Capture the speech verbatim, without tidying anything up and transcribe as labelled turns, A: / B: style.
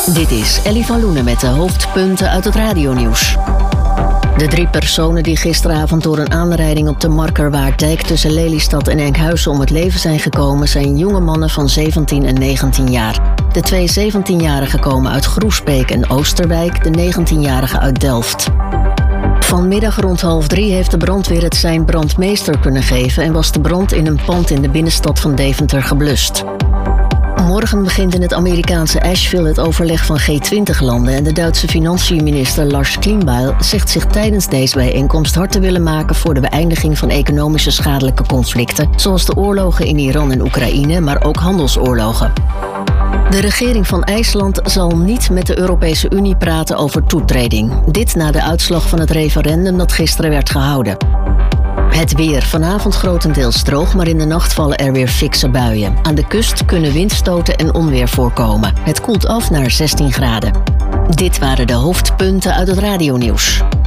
A: Dit is Ellie van Loenen met de hoofdpunten uit het radionieuws. De drie personen die gisteravond door een aanrijding op de Markerwaarddijk tussen Lelystad en Enkhuizen om het leven zijn gekomen zijn jonge mannen van zeventien en negentien jaar. De twee zeventienjarigen komen uit Groesbeek en Oosterwijk, de negentienjarige uit Delft. Vanmiddag rond half drie heeft de brandweer het sein brandmeester kunnen geven en was de brand in een pand in de binnenstad van Deventer geblust. Morgen begint in het Amerikaanse Asheville het overleg van G twintig landen en de Duitse financiënminister Lars Klingbeil zegt zich tijdens deze bijeenkomst hard te willen maken voor de beëindiging van economische schadelijke conflicten, zoals de oorlogen in Iran en Oekraïne, maar ook handelsoorlogen. De regering van IJsland zal niet met de Europese Unie praten over toetreding. Dit na de uitslag van het referendum dat gisteren werd gehouden. Het weer. Vanavond grotendeels droog, maar in de nacht vallen er weer fikse buien. Aan de kust kunnen windstoten en onweer voorkomen. Het koelt af naar zestien graden. Dit waren de hoofdpunten uit het radionieuws.